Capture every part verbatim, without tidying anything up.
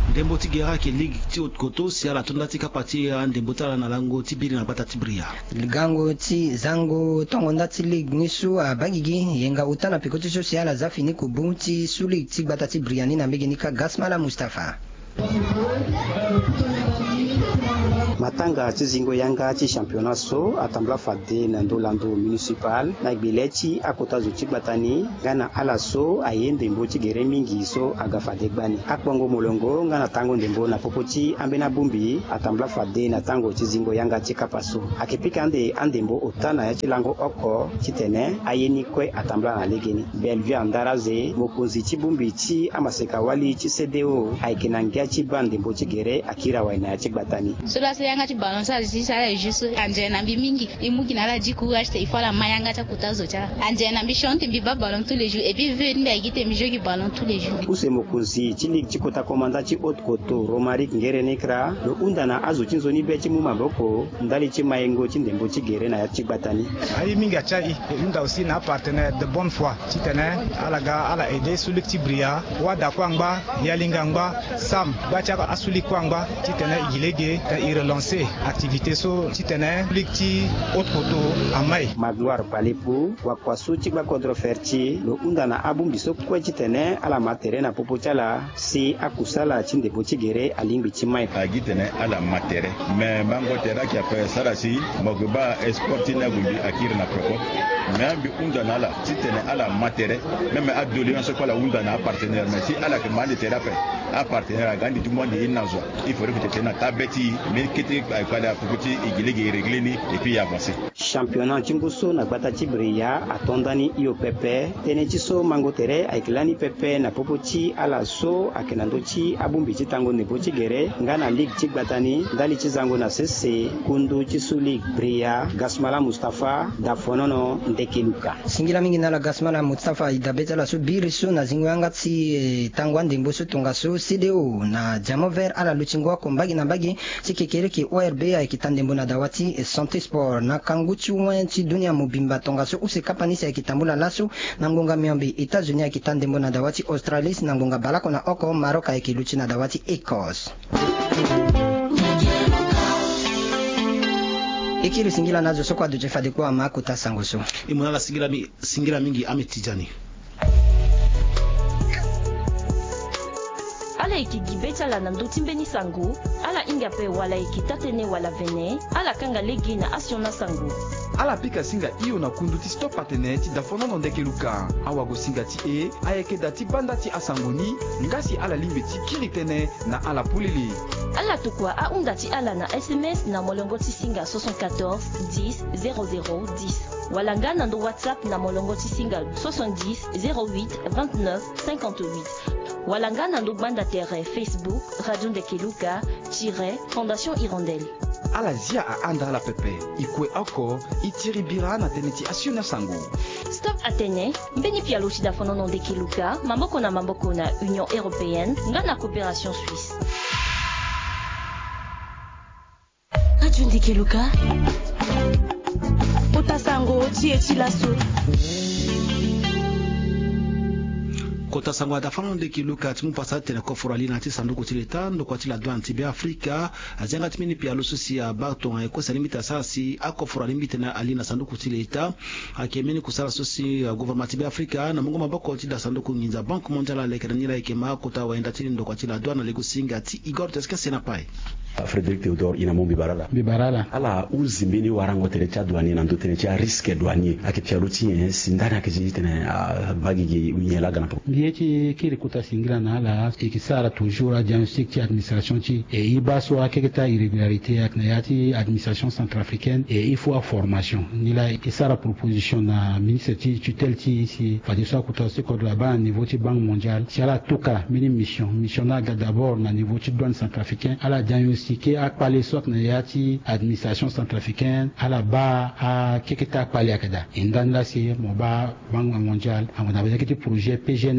ndembo tigera ke ligue ti otkoto si ala tonda tika pati ya ndembo tala na lango tibiri na bata tibria ligango ti zango tongo nda ti ligue nisu abagigi yenga utana pikoti social za fini kubu ti su ligue ti bata tibria ni na megenika Gasmala Mustafa. matanga ti zingo yanga ti championnat so atambla fade na ndolando municipal na gbele ti akota zo ti gbatani nga na ala so aye ndembo ti gere mingi so aga fade gbani akpongo molongo nga na tango ndembo na popo ti ambena bumbi atambla fade na tango ti zingo yanga ti kapa so akepika ande andembo otana ya ti lango oko ti tene aye ni kue atambla na legeni Bellevue andaraze mokonzi ti bumbi ti amaseka wali ti C D O ayeke na ngia ti ba ndembo ti gere akira waina ya ti gbatani yanga ti balonsa zi sala juste anje na mingi imuki na la di courage te ifola mayanga ta kutazo cha anje na bi chante bi ba ballon tous les jours et puis veut nda gite mi jogi ballon tous les jours use mokonzi ti ligue ti kota komanda ti haute koto Romaric ngere nekra lo unda na azo ti nzoni be ti mu maboko ndali ti mayengo ti ndembo ti gere na ya ti gbatani ayi mingi acha i unda aussi na partenaire de bonne foi ti tene alaga ala aider sulik ti bria wada kwangba yalinga ngba sam bacha asuli kwangba ti tene igilege ta irelon activité so titene likti otkoto amai Magloire Palepu wa kwasu ti gba controverti lo unda na abum biso kwe titene ala matere na popo chala si akusala ti ndembo ti gere alingbi ti mai agitene ala matere mais mango tera ki ape sala si mogoba esporti na gumbi akira na proko mais ambi unda na ala titene ala matere même adoli on se quoi la unda na partenaire mais si ala ke mali tera pe a partenaire gandi tout monde inazo il faut que tu na tabeti mais et puis avancer. Championnat Chimbuso na gbata ti bria atondani iyo pepe tene ti so mango tere aiklani pepe na popoti ala so akenando ti abumbi ti tango nebo ti gere nga na ligue ti gbatani ndali ti zango na sese kundu ti su ligue bria Gasmala Mustafa da fonono ndekeluka singila mingi na la Gasmala Mustafa idabeta la su biri so na zingo yanga ti eh, tango ndembo so tonga so C D O na jamo ver ala luchingo ko mbagi na mbagi ti kekere ki O R B ay kitandembo na dawati e santé sport na kanguchi wen ti dunia mobimba tonga so use kapanisi ay kitambula lasu na ngonga miambi États-Unis ay kitandembo na dawati Australis na ngonga balako na oko Maroc ay kiluchi na dawati Écosse. Ikiri singila nazo sokwa duje fade kwa makuta sangoso imuna singira mi singira mingi ametijani ala ikigibeta la nando timbeni sango ala ingape wala ikitatene wala vene ala kanga legi na asiona sango ala pika singa iyo na kundu ti stop partenaire ti dafonono ndeke luka awago singa ti e ayeke da ti banda ti asangoni ngasi ala limbe ti kiri tene na ala pulili ala tukua a unda ti ala na S M S na molongo ti singa soixante-quatorze dix zéro zéro dix wala nga na ndo WhatsApp na molongo ti singa soixante-dix zéro huit vingt-neuf cinquante-huit wala nga na ndo banda tere Facebook Radio Ndekeluka tire Fondation Hirondelle ala zia a anda ala pepe ikue oko itiri bira na tene ti asiona sango Stop Atene mbeni pia lochi da fonono Ndekeluka mamboko na mamboko na Union Européenne nga na coopération suisse Radio Ndekeluka Otasango ti etilaso kota sango atafano Ndekeluka timu pasa tene kofura lina ti sanduku ti leta ndo kwa ti la douane ti be Afrika azenga timini pia lususi ya Barton ko salimita sasi akofura limite na alina sanduku ti leta akemeni kusala susi uh, gouvernement ti be Afrika na mungo maboko ti da sanduku nginza Banque Mondiale lekera nila ikema kota waenda ti ndo kwa ti la douane legusinga ti Igor Teske Senapai Frédéric Théodore inamo bibarala bibarala ala uzimbini warango tele cha douanier na ndotene cha risque douanier akitia ruti sindana akijitene bagigi unyela gana ndieti kiri kuta singira na ala ikisara toujours a diagnostic ti administration ti e ibaso akeketa irrégularité ak na yati administration centrafricaine et il faut formation nila ikisara proposition na ministre ti tutelle ti si fadiso kuta se ko là-bas niveau ti Banque Mondiale ti ala tuka mini mission missionnaire d'abord na niveau ti douane centrafricaine ala diagnostic ki akpale sok na yati administration centrafricaine ala ba a keketa akpale akada indanda si mo ba Banque Mondiale amona ba kiti projet P G N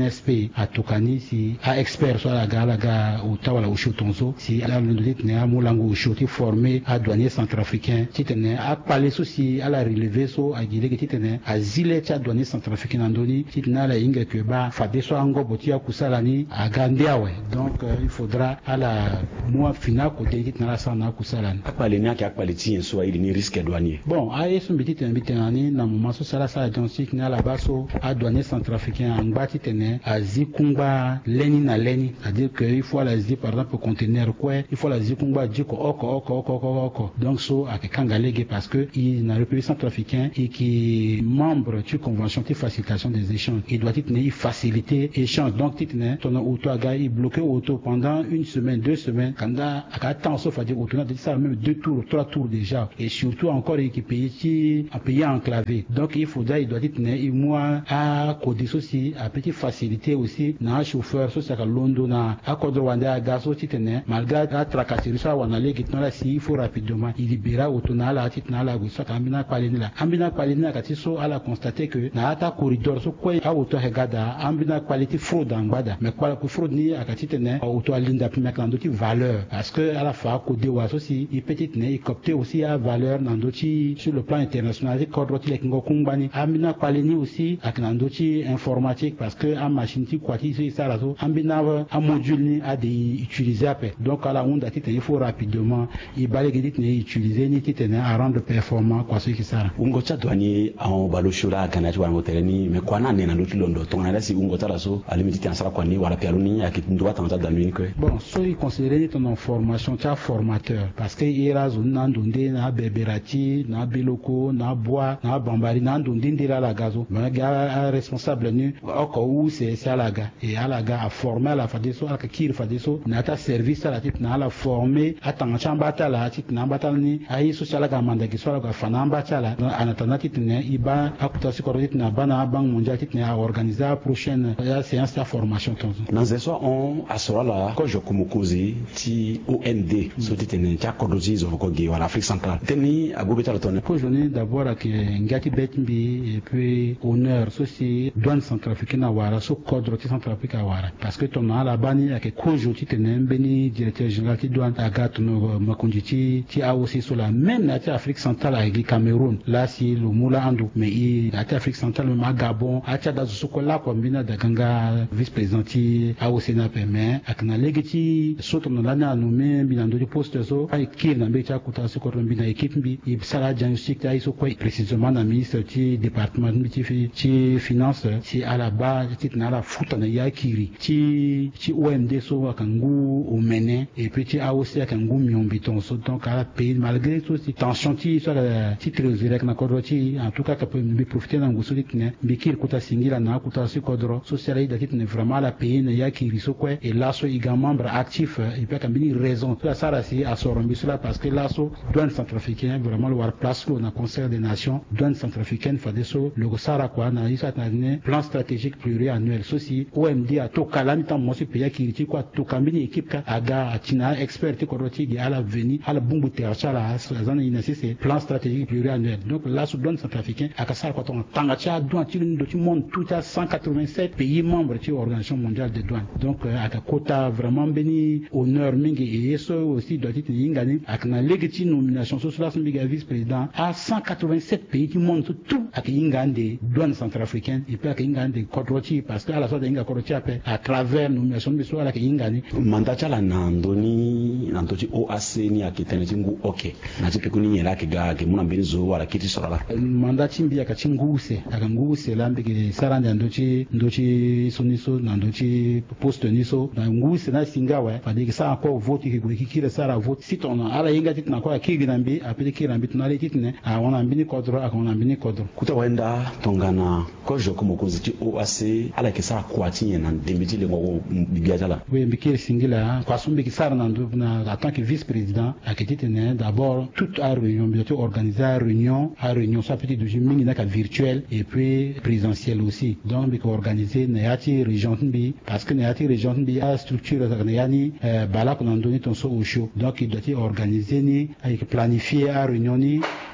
S P à Tokani si a expert sur la gala ga au tawala au shotonzo si à l'indotite ne a mulango au shoti formé à douanier centrafricain titene a parlé souci à la relevé so a gile titene a zile cha douanier centrafricain andoni titena la inga que ba fade so ango botia kusalani a gandiawe donc euh, il faudra à la mois final côté titena la sana kusalani a parlé nya ki a parlé tien so il ni risque douanier bon a yesu mbitite mbitani na moment so sala sa agency na la baso a douanier centrafricain en bati tene a zikumba leni na leni c'est-à-dire que il faut la zi par exemple conteneur quoi il faut la zikumba diko oko oko oko oko oko donc so a kangalege parce que il na République centrafricain et qui membre de convention de facilitation des échanges il doit être faciliter échange donc titne ton auto aga il bloqué auto pendant une semaine deux semaines quand a attend sauf à dire auto na ça même deux tours trois tours déjà et surtout encore qui paye qui a payé enclavé donc il faudra il doit être il mois à côté aussi à petit faciliter aussi na chauffeur so saka londo na akodro wanda gaso titene malgré la tracasserie ça wana legi tona si il faut rapidement il libéra autona la titna la so kambina kwalini la ambina kwalini na katiso ala constater que na ata corridor so quoi a auto regada ambina qualité fraude ngbada mais quoi ko fraude ni akatitene auto alinda pima klando ti valeur parce que à la fois ko de waso si il petite ne il copter aussi à valeur nandoti sur le plan international ko roti lek ngokumbani ambina kwalini aussi aknandoti informatique parce que a machine ti kwati c'est ça là so ambina a module ni a des utiliser après donc à la onda titene il faut rapidement il balé dit ne utiliser ni titene à rendre performant quoi ce qui ça ungo cha douanier en baloshura kana tu wango tereni mais kwa nane na lutu londo tongana si ungo tala so alimiti tansara kwa ni wala pialuni akindwa tanta danuni que bon so il considérer ton formation cha formateur parce que ira zonna ndonde na beberati na biloko na bois na bambari na ndonde ndira la gazo mais ga responsable ni oko ou c'est ça la ga et alaga a former la fadeso aka kir fadeso na ta service la tit na la former atanga chamba ta la tit na batalni ai social ga manda ki so ga fanamba ta la anatana tit ne iba akuta si korodit na bana bank mondial tit ne a organiser prochaine ya séance de formation tonzo dans ce soir on asura la ko je kumukuzi ti O N D so tit ne ta kodozi zo ko ge wala Afrique centrale teni abubeta la tonne ko joni d'abord ak ngati betmbi et puis honneur so si douane centrafricaine wara so code roti centrafrique wara parce que ton ala bani ak ko joti tenen beni directeur général ti douane agat no makunjiti ti a aussi sur la même na ti Afrique centrale ak Cameroun là si le moula andu mais i na ti Afrique centrale ma Gabon a ti da so ko la ko mbina da ganga vice président ti a aussi na permet ak na legiti so to na na nommé binando di poste so ay kir na be ti akuta so ko mbina équipe bi i sala diagnostic ay so ko précisément na ministre ti département bi ti ti finance ti ala ba ti na la futa na ya kiri ti ti O M D so akangu o mene et puis ti a aussi akangu miombiton so donc à la pays malgré tout si tension ti so la ti trésorier na ko ti en tout cas ka peut me profiter na ngusuli ne bikir kuta singila na kuta si kodro so sera ida ti ne vraiment la pays na ya kiri so quoi et là so iga membre actif et puis kambini raison ça ça si a sorombi cela parce que là so douane centrafricaine vraiment le war place lo na concert des nations douane centrafricaine fade so le sara quoi na isa ta ne plan stratégique pluriannuel so si O M D a to kalani tam mo si pays kiri ti quoi to kambini équipe ka aga tina expert ti koroti gi ala veni ala bumbu te achala zana ina c'est plan stratégique pluriannuel donc là so douane centrafricaine aka sara quoi ton tanga cha douane ti ndo ti monde tout à cent quatre-vingt-sept pays membres ti organisation mondiale de douane donc aka kota vraiment beni honneur mingi et so aussi doit être ingani ak na legiti nomination so cela son biga vice président à cent quatre-vingt-sept pays du monde tout ak ingande douane centrafricaine et puis ak ingande kodroti parce que à la sorte inga kodroti à travers nomination bi so ala ak ingani mandat chala na ndoni na ndoti O A C ni akitene tingu okay na tipe kuni nyela ke ga ke muna mbini zo wala kiti sorala mandat timbi aka chinguse aka nguse lambe ke saranda ndochi ndochi soniso na ndochi poste niso na nguse na singawa fadiki sa encore vote ki ki kire sara vote si ton ala inga titna ko ki ginambi apeli ki rambi tunale titne a wana mbini kodro aka wana mbini kodro kuta wenda tongana ko je ko mokozi ti O A C ala ke sa kwati na dembiti le ngoko bibiatala oui mbiki singila kwa sumbi ki sara na na en tant que vice président akititne d'abord toute a réunion bientôt organiser réunion a réunion ça petit du mingi na ka virtuel et puis présentiel aussi donc bi ko organiser na yati région bi parce que na yati région bi a structure na yani bala ko ndoni ton so au show donc il doit être organisé ni avec planifier a réunion ni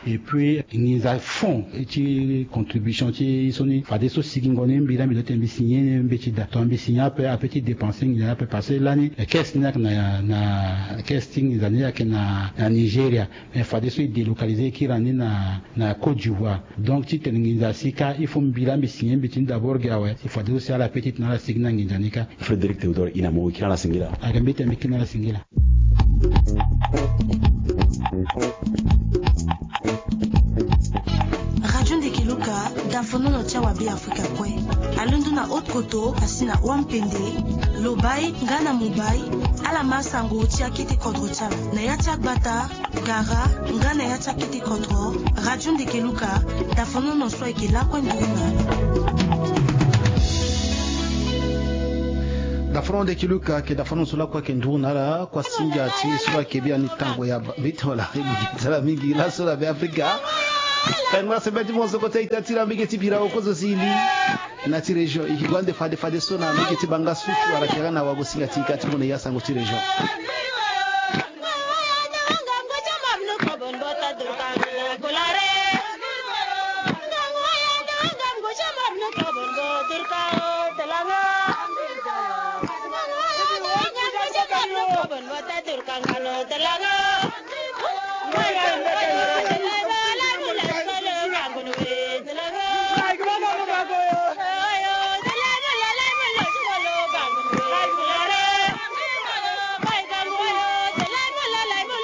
et puis ngiza fond ci contribution ci soni fade so sigingone mbira mi dote mbisinye mbechida to mbisinya pe a petit dépenser ngi pe passer l'année qu'est-ce na na na casting zani yake na na Nigeria mais fade so délocaliser qui rani na na Côte d'Ivoire donc ci tengiza sika il faut mbira mbisinye mbitin d'abord gawe il fade so la petite na la signa ngi janika Frédéric Théodore inamo kila la singila agambite mikina la singila Radio Ndekeluka dafono no tia wabi Afrika kwe alundu na haute koto asina wampende lobai ngana mubai ala masango tia kiti kodro tia na yatia bata gara ngana yatia kiti kodro Radio Ndekeluka dafono no so ekela kwa nduna dafono Ndekeluka ke dafono sula kwa kenduna la kwa singa ti sula kebia ni tango ya bitola sala mingi la sula be Afrika kanwa sebeti monso kote itatira migeti bira okozo zili na ti region ikigwande fade fade sona migeti banga sutu arakirana wagosinga ti kati mone yasango ti region